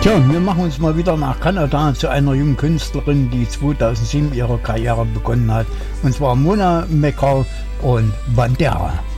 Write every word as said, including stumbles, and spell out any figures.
Tja, wir machen uns mal wieder nach Kanada zu einer jungen Künstlerin, die zweitausendsieben ihre Karriere begonnen hat. Und zwar Mona McCall und Bandera.